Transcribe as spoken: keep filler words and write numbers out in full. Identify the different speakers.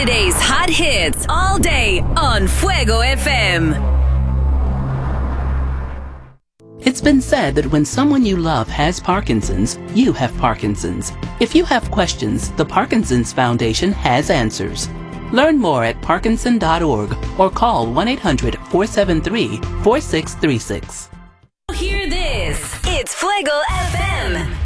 Speaker 1: Today's hot hits all day on Fuego F M.
Speaker 2: It's been said that when someone you love has Parkinson's, you have Parkinson's. If you have questions, the Parkinson's Foundation has answers. Learn more at parkinson dot org or call one eight hundred four seven three four six three six.
Speaker 1: Hear this. It's Fuego F M.